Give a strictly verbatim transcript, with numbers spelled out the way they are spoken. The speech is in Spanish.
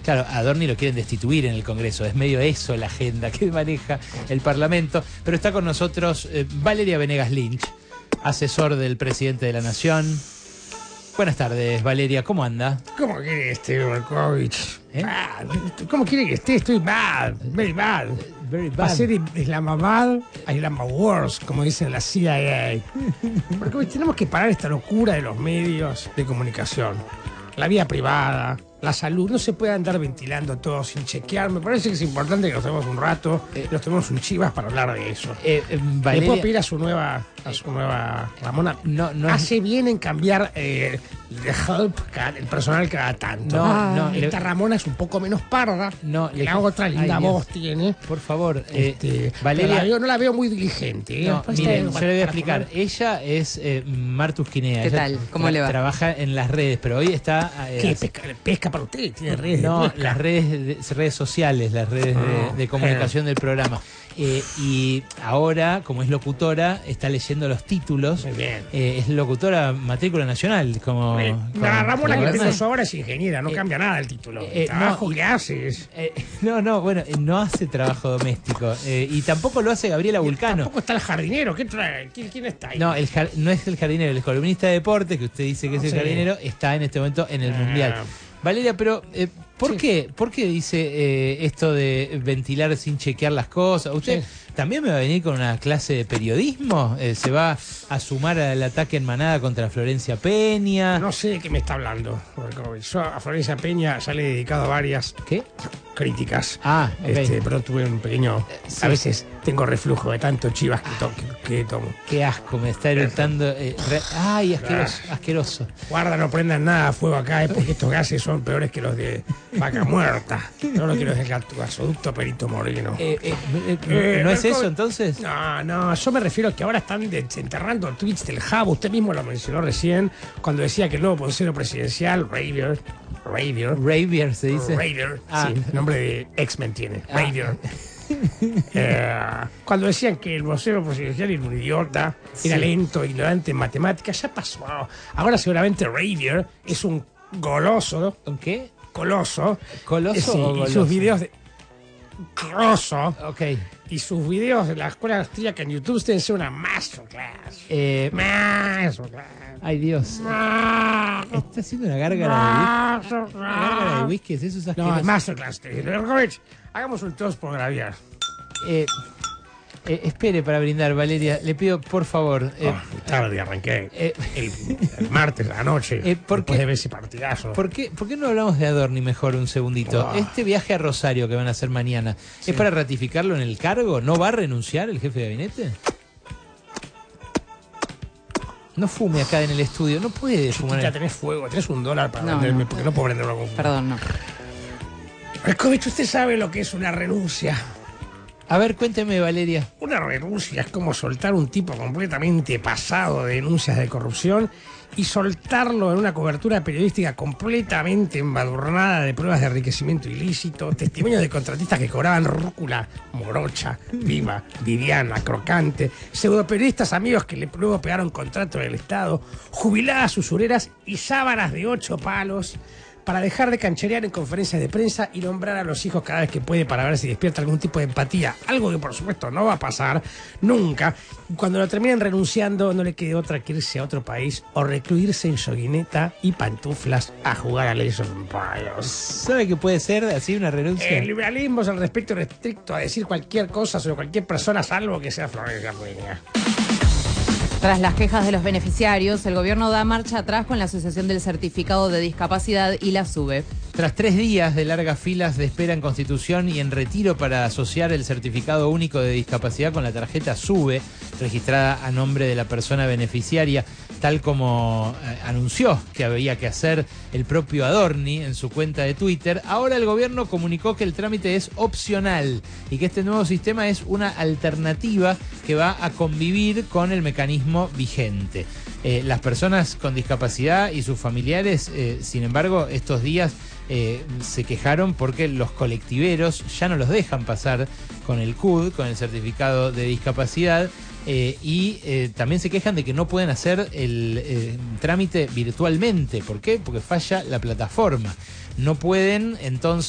Claro, a Adorni lo quieren destituir en el Congreso, es medio eso la agenda que maneja el Parlamento, pero está con nosotros eh, Valeria Venegas Lynch, asesor del presidente de la Nación. Buenas tardes, Valeria, ¿cómo anda? ¿Cómo quiere que esté, Markovich? ¿Eh? Ah, ¿Cómo quiere que esté? Estoy bad, very bad. Very Va a bad. ser Islamabad a Islamabad, como dicen la C I A. Markovich, tenemos que parar esta locura de los medios de comunicación. La vida privada, la salud, no se puede andar ventilando todo sin chequear. Me parece que es importante que nos tomemos un rato, Eh, nos tomemos un chivas para hablar de eso. Eh, eh, ¿Le Valeria, puedo pedir a su nueva, a su nueva Ramona? No, no es- Hace bien en cambiar eh, de help, cada- el personal cada tanto. No, no, Esta le- Ramona es un poco menos parda. No, y le- la otra linda Ay, Dios. voz tiene. por favor, eh, Este, Valeria. pero la veo- no la veo muy diligente. ¿eh? No, Pues, miren, eh, yo le voy a para explicar. comer. Ella es eh, Martus Quinea. ¿Qué Ella tal? ¿Cómo tra- le va? Trabaja en las redes, pero hoy está... eh, ¿Qué? hace- Pesca, pesca para usted, tiene redes de No, pesca. las redes, de- redes sociales, las redes de, Ah, de comunicación del programa. Eh, y ahora, como es locutora, está leyendo los títulos. Muy bien. Eh, es locutora matrícula nacional, como... Eh, como- la Ramona como que tengo demás. yo ahora es ingeniera, no Eh, cambia nada el título. eh, el trabajo no, que hace es... Eh, no, no, bueno, eh, no hace trabajo doméstico. Eh, y tampoco lo hace Gabriela Vulcano. Tampoco está el jardinero. ¿Qué trae? ¿Quién, quién está ahí? No, el jar- no es el jardinero, el columnista de deporte, que usted dice que es Ah, el sí. jardinero, está en este momento en el Ah. Mundial. Valeria, pero eh, ¿por, Sí. qué, ¿por qué dice eh, esto de ventilar sin chequear las cosas? ¿Usted Sí. también me va a venir con una clase de periodismo? Eh, ¿Se va a sumar al ataque en manada contra Florencia Peña? No sé de qué me está hablando. Markovich. Yo a Florencia Peña ya le he dedicado varias ¿Qué? críticas. Ah, ok. Este, pero tuve un pequeño... sí. A veces tengo reflujo de tanto chivas que, to- que, que tomo. Qué asco, me está eructando. eh, re- Ay, asqueroso, asqueroso. Guarda, no prendan nada a fuego acá, eh, porque estos gases son peores que los de vaca muerta. No los que los del gas- gasoducto Perito Moreno. Eh, eh, eh, Eh, ¿No es Marco- eso entonces? No, no, yo me refiero a que ahora están desenterrando tweets del Jabo. Usted mismo lo mencionó recién cuando decía que el nuevo vocero presidencial, Ravier, Ravier, Ravier se dice. Ravier, Ah. sí, nombre de X-Men tiene, Ah. Ravier. Eh, cuando decían que el vocero presidencial era un idiota, Sí. era lento, ignorante en matemáticas, ya pasó. Ahora seguramente Ravier es un goloso, ¿Con qué? coloso. ¿Coloso Eh, sí, o y goloso? sus videos de... Coloso. Ok. Y sus videos de la escuela austríaca en YouTube deben ser una masterclass. Eh, Masterclass. ay, Dios. Masterclass. Está haciendo una gárgara de whisky. Una gárgara de whisky, ¿es eso? Es No, asqueroso. es masterclass. Markovich, hagamos un toast por graviar. Eh, eh, espere para brindar, Valeria. Le pido, por favor. eh, Oh, tarde arranqué. eh, El, el martes a la noche. Eh, ¿por después qué? de ver ese partidazo. ¿por, qué, ¿Por qué no hablamos de Adorni mejor un segundito? Oh. Este viaje a Rosario que van a hacer mañana, Sí. ¿es para ratificarlo en el cargo? ¿No va a renunciar el jefe de gabinete? No fume acá en el estudio, no puede fumar. Chiquita, tenés fuego, tenés un dólar para No, venderme, no. porque no puedo venderlo con fuego. Perdón, no. Markovich, usted sabe lo que es una renuncia. A ver, cuénteme, Valeria. Una renuncia es como soltar un tipo completamente pasado de denuncias de corrupción y soltarlo en una cobertura periodística completamente embadurnada de pruebas de enriquecimiento ilícito, testimonios de contratistas que cobraban rúcula, morocha, viva, viviana, crocante, pseudoperiodistas amigos que le luego pegaron contrato en el Estado, jubiladas usureras y sábanas de ocho palos para dejar de cancherear en conferencias de prensa y nombrar a los hijos cada vez que puede para ver si despierta algún tipo de empatía. Algo que por supuesto no va a pasar nunca. Y cuando lo terminen renunciando no le quede otra que irse a otro país o recluirse en yoguineta y pantuflas a jugar a Age of Empires. ¿Sabe que puede ser así una renuncia? El liberalismo es el respeto restricto a decir cualquier cosa sobre cualquier persona salvo que sea Florencia Peña. Tras las quejas de los beneficiarios, el gobierno da marcha atrás con la Asociación del Certificado de Discapacidad y la SUBE. Tras tres días de largas filas de espera en Constitución y en retiro para asociar el certificado único de discapacidad con la tarjeta SUBE, registrada a nombre de la persona beneficiaria, tal como eh, anunció que había que hacer el propio Adorni en su cuenta de Twitter, ahora el gobierno comunicó que el trámite es opcional y que este nuevo sistema es una alternativa que va a convivir con el mecanismo vigente. Eh, las personas con discapacidad y sus familiares, eh, sin embargo, estos días eh, se quejaron porque los colectiveros ya no los dejan pasar con el C U D, con el certificado de discapacidad, eh, y eh, también se quejan de que no pueden hacer el eh, trámite virtualmente. ¿Por qué? Porque falla la plataforma. No pueden, entonces...